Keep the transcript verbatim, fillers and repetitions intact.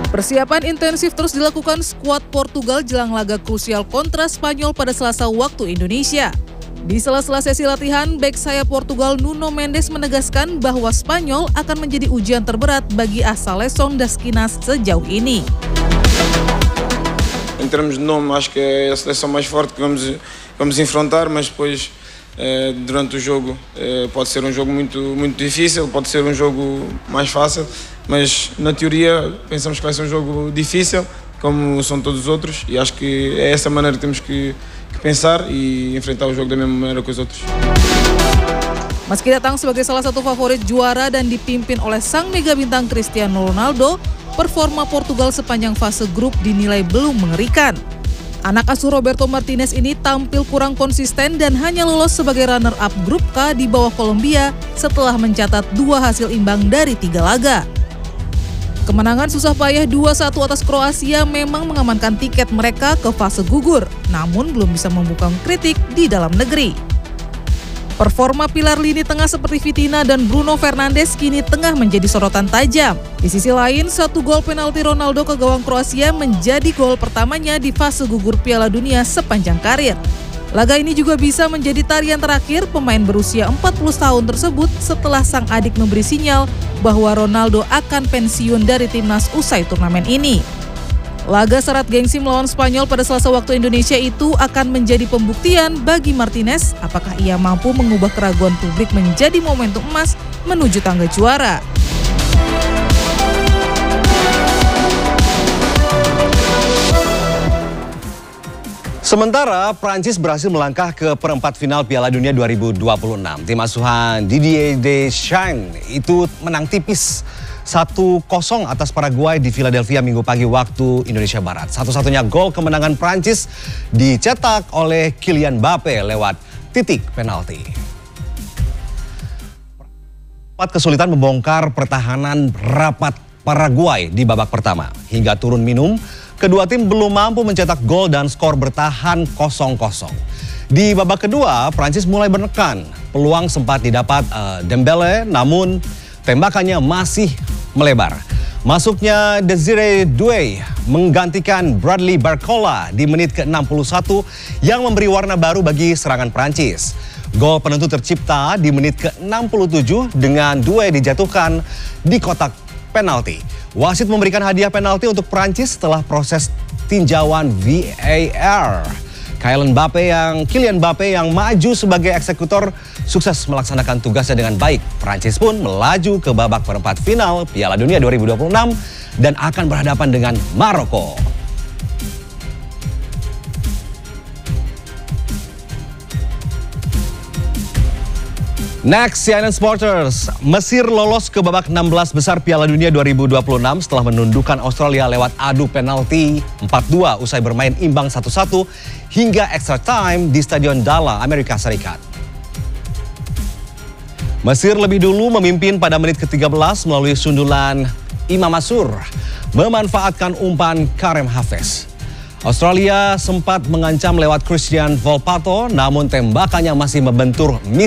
Persiapan intensif terus dilakukan skuad Portugal jelang laga krusial kontra Spanyol pada Selasa waktu Indonesia. Di sela-sela sesi latihan, bek sayap Portugal Nuno Mendes menegaskan bahwa Spanyol akan menjadi ujian terberat bagi A Seleção das Quinas sejauh ini. Em termos de nome, acho que é a seleção mais forte que vamos, vamos enfrentar, mas depois eh, durante o jogo eh, pode ser um jogo muito, muito difícil, pode ser um jogo mais fácil, mas na teoria pensamos que vai ser um jogo difícil, como são todos os outros, e acho que é essa maneira que temos que, que pensar e enfrentar o jogo da mesma maneira que os outros. Meski datang sebagai salah satu favorit juara dan dipimpin oleh sang mega bintang Cristiano Ronaldo, performa Portugal sepanjang fase grup dinilai belum mengerikan. Anak asuh Roberto Martinez ini tampil kurang konsisten dan hanya lolos sebagai runner-up grup K di bawah Kolombia setelah mencatat dua hasil imbang dari tiga laga. Kemenangan susah payah dua satu atas Kroasia memang mengamankan tiket mereka ke fase gugur, namun belum bisa membungkam kritik di dalam negeri. Performa pilar lini tengah seperti Vitinha dan Bruno Fernandes kini tengah menjadi sorotan tajam. Di sisi lain, satu gol penalti Ronaldo ke gawang Kroasia menjadi gol pertamanya di fase gugur Piala Dunia sepanjang karir. Laga ini juga bisa menjadi tarian terakhir pemain berusia empat puluh tahun tersebut setelah sang adik memberi sinyal bahwa Ronaldo akan pensiun dari timnas usai turnamen ini. Laga syarat gengsi melawan Spanyol pada Selasa waktu Indonesia itu akan menjadi pembuktian bagi Martinez apakah ia mampu mengubah keraguan publik menjadi momentum emas menuju tangga juara. Sementara Prancis berhasil melangkah ke perempat final Piala Dunia dua ribu dua puluh enam. Tim asuhan Didier Deschamps itu menang tipis satu kosong atas Paraguay di Philadelphia Minggu pagi waktu Indonesia Barat. Satu-satunya gol kemenangan Prancis dicetak oleh Kylian Mbappe lewat titik penalti. Sempat kesulitan membongkar pertahanan rapat Paraguay di babak pertama. Hingga turun minum, kedua tim belum mampu mencetak gol dan skor bertahan kosong kosong. Di babak kedua, Prancis mulai menekan. Peluang sempat didapat uh, Dembele, namun tembakannya masih melebar. Masuknya Desiree Doué menggantikan Bradley Barcola di menit ke enam puluh satu yang memberi warna baru bagi serangan Prancis. Gol penentu tercipta di menit ke enam puluh tujuh dengan Doué dijatuhkan di kotak penalti. Wasit memberikan hadiah penalti untuk Prancis setelah proses tinjauan V A R. Kylian Mbappe yang Kylian Mbappe yang maju sebagai eksekutor sukses melaksanakan tugasnya dengan baik. Prancis pun melaju ke babak perempat final Piala Dunia dua ribu dua puluh enam dan akan berhadapan dengan Maroko. Next, C N N Sporters. Mesir lolos ke babak enam belas besar Piala Dunia dua ribu dua puluh enam setelah menundukkan Australia lewat adu penalti empat dua usai bermain imbang satu satu hingga extra time di Stadion Dallas, Amerika Serikat. Mesir lebih dulu memimpin pada menit ke tiga belas melalui sundulan Imam Masur memanfaatkan umpan Karim Hafez. Australia sempat mengancam lewat Christian Volpato, namun tembakannya masih membentur miss